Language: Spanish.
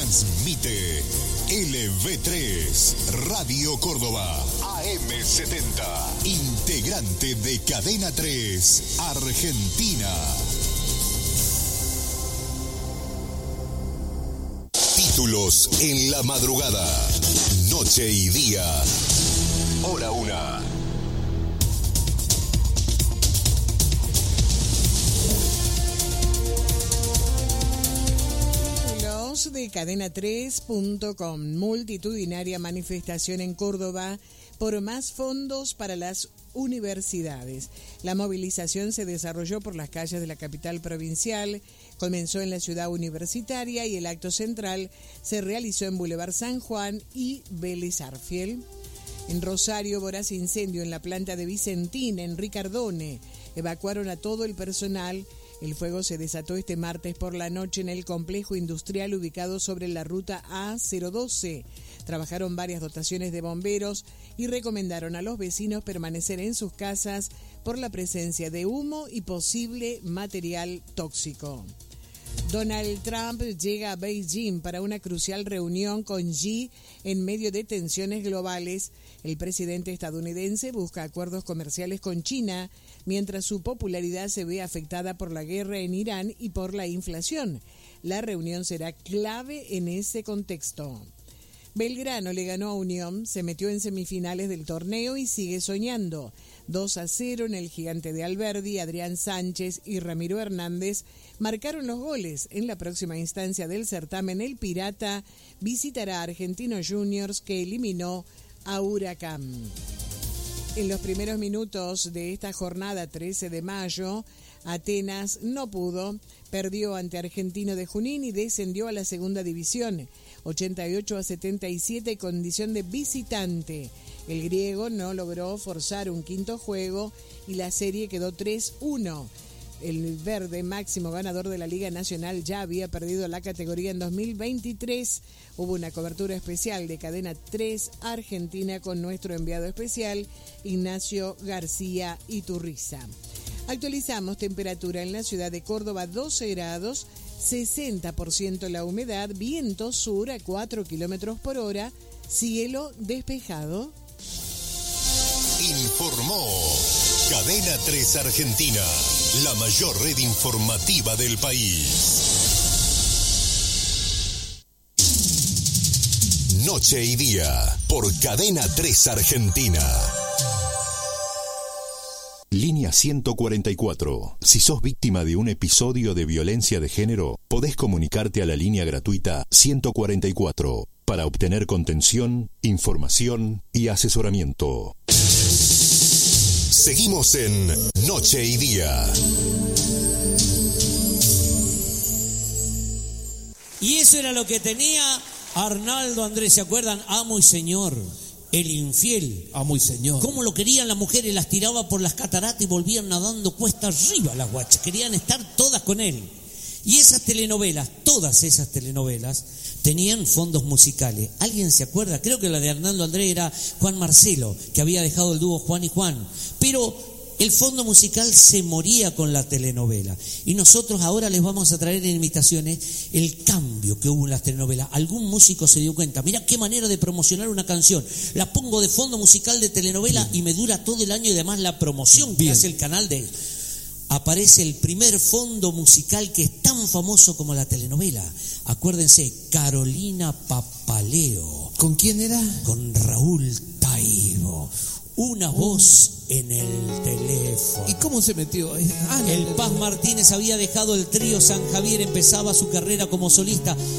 Transmite LV3 Radio Córdoba AM70, integrante de Cadena 3 Argentina. Títulos en la madrugada, noche y día, hora 1. De cadena3.com. Multitudinaria manifestación en Córdoba por más fondos para las universidades. La movilización se desarrolló por las calles de la capital provincial, comenzó en la ciudad universitaria y el acto central se realizó en Boulevard San Juan y Vélez Arfiel. En Rosario, voraz incendio en la planta de Vicentín, en Ricardone. Evacuaron a todo el personal. El fuego se desató este martes por la noche en el complejo industrial ubicado sobre la ruta A012. Trabajaron varias dotaciones de bomberos y recomendaron a los vecinos permanecer en sus casas por la presencia de humo y posible material tóxico. Donald Trump llega a Beijing para una crucial reunión con Xi en medio de tensiones globales. El presidente estadounidense busca acuerdos comerciales con China, mientras su popularidad se ve afectada por la guerra en Irán y por la inflación. La reunión será clave en ese contexto. Belgrano le ganó a Unión, se metió en semifinales del torneo y sigue soñando. 2-0 en el Gigante de Alberdi. Adrián Sánchez y Ramiro Hernández marcaron los goles. En la próxima instancia del certamen, el Pirata visitará a Argentinos Juniors, que eliminó a Huracán. En los primeros minutos de esta jornada 13 de mayo, Atenas no pudo, perdió ante Argentino de Junín y descendió a la segunda división, 88-77, condición de visitante. El griego no logró forzar un quinto juego y la serie quedó 3-1. El verde, máximo ganador de la Liga Nacional, ya había perdido la categoría en 2023. Hubo una cobertura especial de Cadena 3 Argentina con nuestro enviado especial, Ignacio García Iturriza. Actualizamos temperatura en la ciudad de Córdoba, 12 grados, 60% la humedad, viento sur a 4 kilómetros por hora, cielo despejado. Informó Cadena 3 Argentina, la mayor red informativa del país. Noche y día, por Cadena 3 Argentina. Línea 144. Si sos víctima de un episodio de violencia de género, podés comunicarte a la línea gratuita 144 para obtener contención, información y asesoramiento. Seguimos en Noche y Día. Y eso era lo que tenía Arnaldo Andrés, ¿se acuerdan? Amo y señor, el infiel. Amo y señor. Cómo lo querían las mujeres, las tiraba por las cataratas y volvían nadando cuesta arriba las guachas. Querían estar todas con él. Y esas telenovelas, todas esas telenovelas, tenían fondos musicales. ¿Alguien se acuerda? Creo que la de Arnaldo Andrés era Juan Marcelo, que había dejado el dúo Juan y Juan. Pero el fondo musical se moría con la telenovela. Y nosotros ahora les vamos a traer en imitaciones el cambio que hubo en las telenovelas. Algún músico se dio cuenta, mira qué manera de promocionar una canción. La pongo de fondo musical de telenovela. Bien. Y me dura todo el año y además la promoción. Bien. Que hace el canal de... Aparece el primer fondo musical que es tan famoso como la telenovela. Acuérdense, Carolina Papaleo. ¿Con quién era? Con Raúl Taibo. Una voz en el teléfono. ¿Y cómo se metió? El Paz Martínez había dejado el trío San Javier, empezaba su carrera como solista.